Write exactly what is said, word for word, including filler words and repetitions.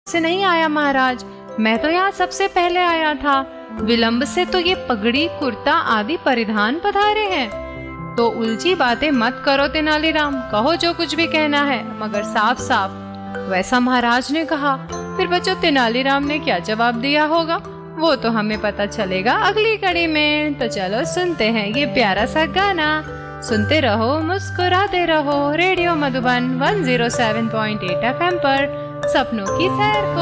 से नहीं आया महाराज, मैं तो यहाँ सबसे पहले आया था। विलंब से तो ये पगड़ी कुर्ता आदि परिधान पधारे हैं। तो उलझी बातें मत करो तेनालीराम, कहो जो कुछ भी कहना है, मगर साफ साफ। वैसा महाराज ने कहा। फिर बच्चों तेनालीराम ने क्या जवाब दिया होगा वो तो हमें पता चलेगा अगली कड़ी में। तो चलो सुनते हैं ये प्यारा सा गाना। सुनते रहो मुस्कुराते रहो radio Madhuban one zero seven point eight F M पर सपनों की सैर को।